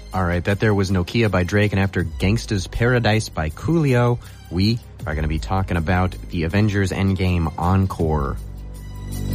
All right, that there was Nokia by Drake, and after Gangsta's Paradise by Coolio, we are going to be talking about the Avengers Endgame Encore.